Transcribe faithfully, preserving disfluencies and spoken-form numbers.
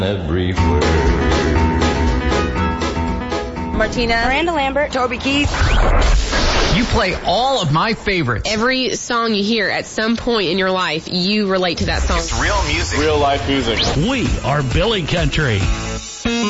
Every word. Martina, Miranda Lambert, Toby Keith. You play all of my favorites. Every song you hear at some point in your life, you relate to that song. It's real music. Real life music. We are Billy Country.